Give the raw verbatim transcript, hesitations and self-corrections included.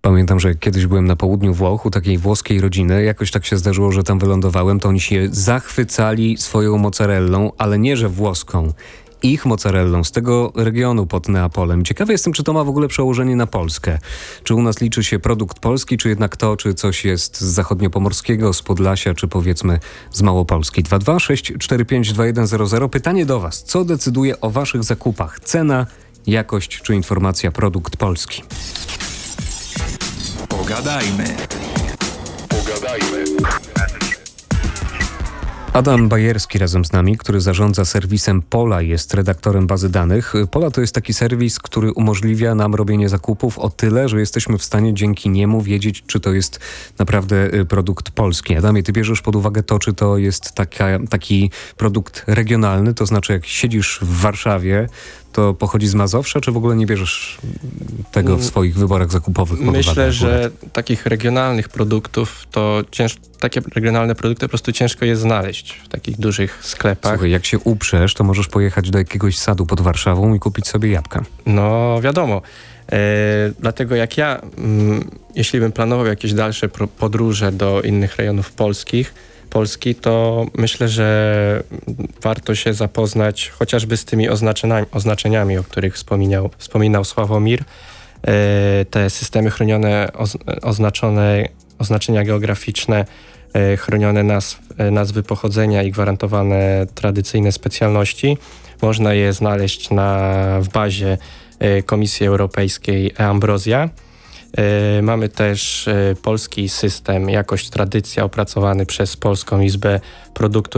Pamiętam, że kiedyś byłem na południu Włoch u takiej włoskiej rodziny. Jakoś tak się zdarzyło, że tam wylądowałem, to oni się zachwycali swoją mozzarellą, ale nie, że włoską. Ich mozzarellą z tego regionu pod Neapolem. Ciekawy jestem, czy to ma w ogóle przełożenie na Polskę. Czy u nas liczy się produkt polski, czy jednak to, czy coś jest z zachodniopomorskiego, z Podlasia, czy powiedzmy z Małopolski. dwa dwa sześć cztery pięć dwa jeden zero zero. Pytanie do Was. Co decyduje o Waszych zakupach? Cena, jakość, czy informacja produkt polski? Pogadajmy. Pogadajmy. Adam Bajerski razem z nami, który zarządza serwisem Pola, jest redaktorem bazy danych. Pola to jest taki serwis, który umożliwia nam robienie zakupów o tyle, że jesteśmy w stanie dzięki niemu wiedzieć, czy to jest naprawdę produkt polski. Adamie, ty bierzesz pod uwagę to, czy to jest taka, taki produkt regionalny, to znaczy jak siedzisz w Warszawie, to pochodzi z Mazowsza, czy w ogóle nie bierzesz tego w swoich wyborach zakupowych? Myślę, że takich regionalnych produktów to cięż... takie regionalne produkty po prostu ciężko je znaleźć w takich dużych sklepach. Słuchaj, jak się uprzesz, to możesz pojechać do jakiegoś sadu pod Warszawą i kupić sobie jabłka. No wiadomo. E, dlatego jak ja, mm, jeśli bym planował jakieś dalsze pro- podróże do innych rejonów polskich, Polski, to myślę, że warto się zapoznać chociażby z tymi oznaczeniami, oznaczeniami o których wspominał, wspominał Sławomir. E, te systemy chronione, oz, oznaczone, oznaczenia geograficzne, e, chronione nazw, nazwy pochodzenia i gwarantowane tradycyjne specjalności. Można je znaleźć na, w bazie e, Komisji Europejskiej e-Ambrozja. Mamy też polski system Jakość Tradycja opracowany przez Polską Izbę Produktu